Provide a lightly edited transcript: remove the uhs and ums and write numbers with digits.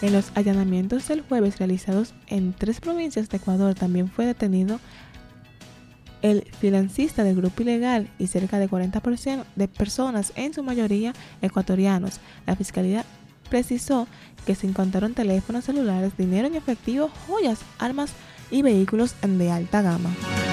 En los allanamientos del jueves realizados en 3 provincias de Ecuador también fue detenido el financista del grupo ilegal y cerca de 40% de personas, en su mayoría ecuatorianos. La fiscalía precisó que se incautaron teléfonos celulares, dinero en efectivo, joyas, armas y vehículos de alta gama.